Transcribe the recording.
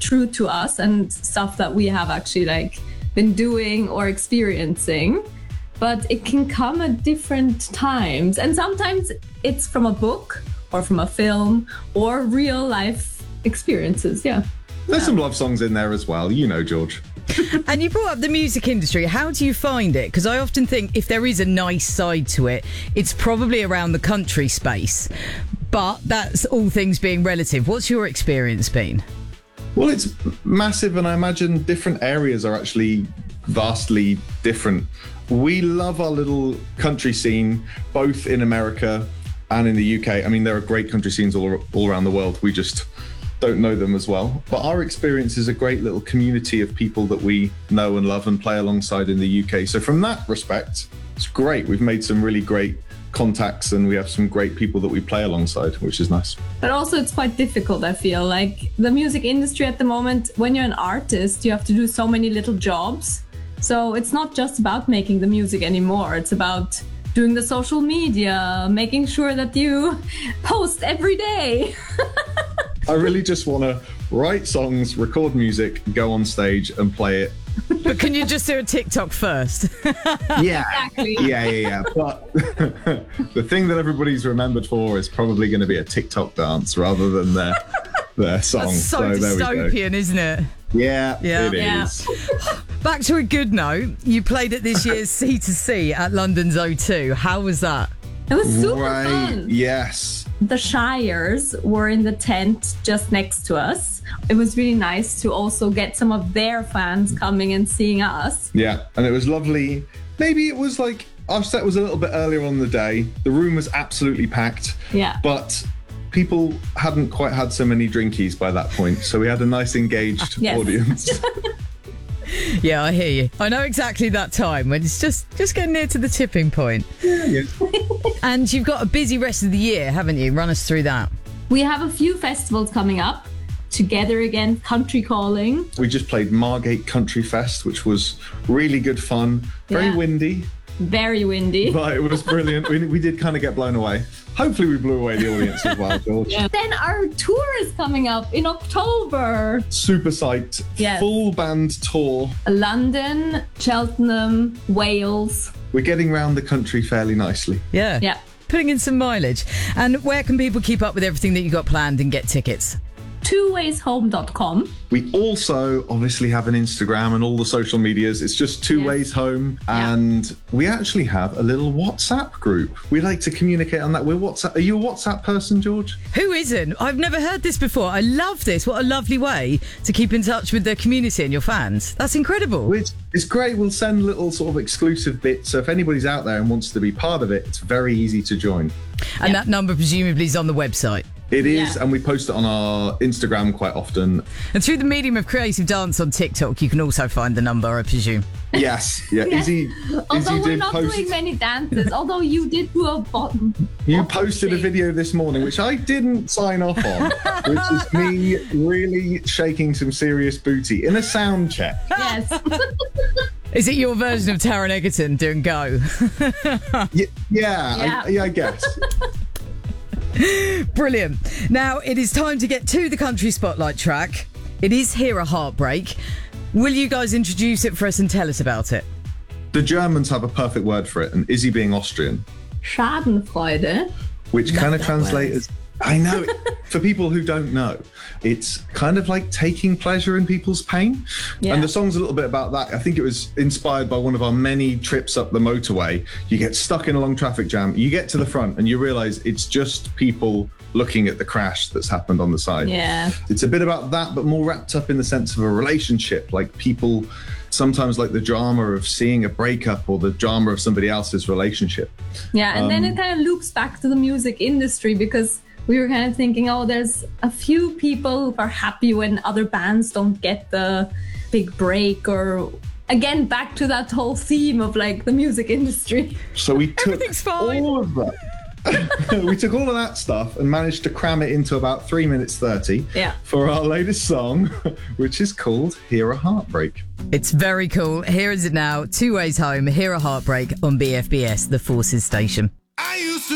true to us and stuff that we have actually like been doing or experiencing. But it can come at different times. And sometimes it's from a book or from a film or real life experiences. Yeah. There's some love songs in there as well, you know, George. And you brought up the music industry. How do you find it? Because I often think if there is a nice side to it, it's probably around the country space. But that's all things being relative. What's your experience been? Well, it's massive, and I imagine different areas are actually vastly different. We love our little country scene, both in America and in the UK. I mean, there are great country scenes all around the world. We just don't know them as well. But our experience is a great little community of people that we know and love and play alongside in the UK. So from that respect, it's great. We've made some really great contacts and we have some great people that we play alongside, which is nice. But also it's quite difficult, I feel. Like the music industry at the moment, when you're an artist, you have to do so many little jobs. So it's not just about making the music anymore. It's about doing the social media, making sure that you post every day. I really just want to write songs, record music, go on stage and play it. But can you just do a TikTok first? Yeah, Exactly. yeah. But the thing that everybody's remembered for is probably going to be a TikTok dance rather than their song. That's so dystopian, isn't it? Yeah, Yeah. it Yeah. is. Back to a good note. You played at this year's C2C at London's O2. How was that? It was super Right, fun. yes. The Shires were in the tent just next to us. It was really nice to also get some of their fans coming and seeing us. Yeah, and it was lovely. Maybe it was like our set was a little bit earlier on the day. The room was absolutely packed. Yeah. But people hadn't quite had so many drinkies by that point. So we had a nice engaged Yes. audience. Yeah, I hear you. I know exactly that time when it's just getting near to the tipping point. Yeah. And you've got a busy rest of the year, haven't you? Run us through that. We have a few festivals coming up. Together Again, Country Calling. We just played Margate Country Fest, which was really good fun. Very Yeah. windy, Very windy. but it was brilliant. We did kind of get blown away. Hopefully we blew away the audience as well, George. Yeah. Then our tour is coming up in October. Super psyched. Yes. Full band tour. London, Cheltenham, Wales. We're getting round the country fairly nicely. Yeah. Yeah. Putting in some mileage. And where can people keep up with everything that you got planned and get tickets? twowayshome.com. We also obviously have an Instagram and all the social medias. It's just Two Yes. Ways Home. Yeah. And we actually have a little WhatsApp group. We like to communicate on that. Are you a WhatsApp person, George? Who isn't? I've never heard this before. I love this. What a lovely way to keep in touch with the community and your fans. That's incredible. It's great. We'll send little sort of exclusive bits. So if anybody's out there and wants to be part of it, it's very easy to join. And that number presumably is on the website. It is, Yeah. and we post it on our Instagram quite often. And through the medium of creative dance on TikTok, you can also find the number, I presume. Yes, yeah. Izzy Although we're did not post. doing many dances, although you did do a bottom. You posted a video this morning, which I didn't sign off on, which is me really shaking some serious booty in a sound check. Yes. Is it your version of Taron Egerton doing Go? Yeah, I guess. Brilliant. Now, it is time to get to the country spotlight track. It is Hear a Heartbreak. Will you guys introduce it for us and tell us about it? The Germans have a perfect word for it, and Izzy being Austrian, Schadenfreude. which Love kind of that translates word. as, I know, for people who don't know, it's kind of like taking pleasure in people's pain. Yeah. And the song's a little bit about that. I think it was inspired by one of our many trips up the motorway. You get stuck in a long traffic jam, you get to the front and you realize it's just people looking at the crash that's happened on the side. Yeah. It's a bit about that, but more wrapped up in the sense of a relationship, like people sometimes like the drama of seeing a breakup or the drama of somebody else's relationship. Yeah, and then it kind of loops back to the music industry because we were kind of thinking, oh, there's a few people who are happy when other bands don't get the big break, or again, back to that whole theme of like the music industry. So we took Everything's fine. all of that. We took all of that stuff and managed to cram it into about 3 minutes 30 Yeah. for our latest song, which is called Hear a Heartbreak. It's very cool. Here is it now. Two Ways Home, Hear a Heartbreak on BFBS, the Forces station. I used to